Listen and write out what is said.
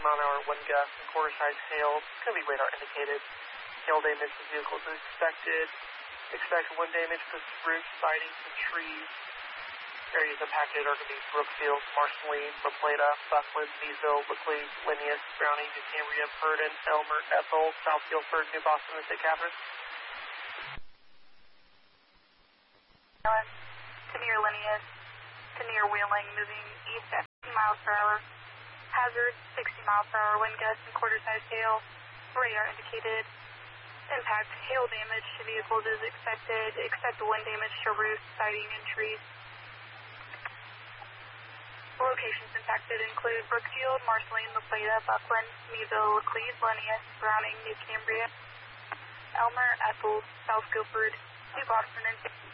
mile-an-hour wind gusts and quarter-size hail. It's going to be radar indicated. Hail damage to vehicles is expected. Expect wind damage to roofs, sidings, and trees. Areas impacted are going to be Brookfield, Marceline, La Plata, Buckland, Meadville, Laclede, Linneus, Browning, New Cambria, Purdon, Elmer, Ethel, South Guilford, New Boston, and St. Catharines. To near Linneus, to near Wheeling, moving east at 50 miles per hour. Hazard, 60 miles per hour wind gusts and quarter-size hail. Radar indicated. Impact hail damage to vehicles is expected. Expect wind damage to roofs, siding, and trees. Locations impacted include Brookfield, Marceline, La Plata, Buckland, Meadville, Laclede, Linneus, Browning, New Cambria, Elmer, Ethel, South Guilford, New Boston, and